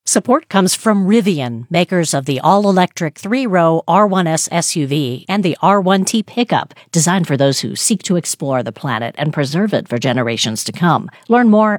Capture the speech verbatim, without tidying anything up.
Support comes from Rivian, makers of the all-electric three-row R one S S U V and the R one T pickup, designed for those who seek to explore the planet and preserve it for generations to come. Learn more